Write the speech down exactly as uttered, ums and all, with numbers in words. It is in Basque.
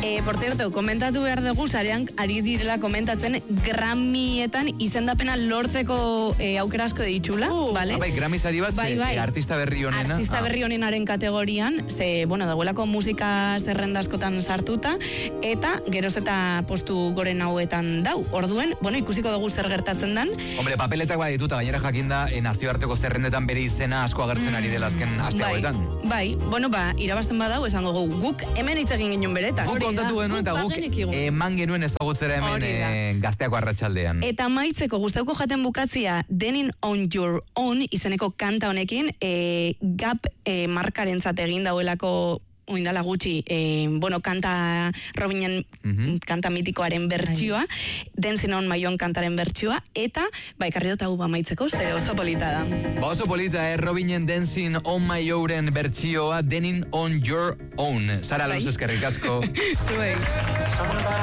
E, por cierto, komentatu behar dugu, zarean ari direla komentatzen Grammietan izendapena lortzeko e, aukera asko ditxula, uh, vale? Bai, Grammy sari bat, bai, bai. E, artista berri honena. Artista berri honenaren kategorian, ze, bueno, dagoelako musika zerrendaskotan sartuta, eta geroz eta postu goren hauetan dau. Orduen, bueno, ikusiko dugu zer gertatzen dan. Hombre, papeletak bat dituta, gainera jakinda, e, nazioarteko zerrendetan bere izena asko agertzen ari dela azken aste bai, hauetan. Bai, bueno, ba, irabazten badau, esango gu, guk hemen hitz egin ginen beretaz. Guk kontatu genuen eta guk eman genuen ezagutzera hemen e, Gazteako arratsaldean. Eta maitzeko gustauko jaten bukatzia Dancing on Your Own izeneko kanta honekin, e, Gap e, markarentzat egin dauelako oindala gutxi, e, bueno, kanta Robinen, mm-hmm. kanta mitikoaren bertsioa, Dancing on My Own kantaren bertsioa, eta, ba, ekarri dut hau bamaitzeko, ze oso polita da. Ba, oso polita, eh, Robinen Dancing on My Own bertsioa, Dancing on Your Own. Sara Alonso eskerrik asko. Zuei.